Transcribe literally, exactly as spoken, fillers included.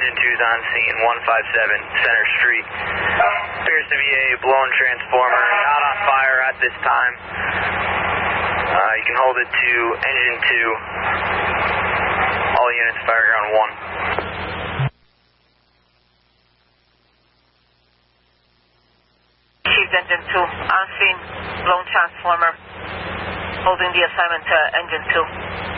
Engine two's on scene, one five seven Center Street. Appears to be a blown transformer, not on fire at this time. Uh, you can hold it to Engine two. All units, fire ground one. Chief Engine two, on scene, blown transformer, holding the assignment to Engine two.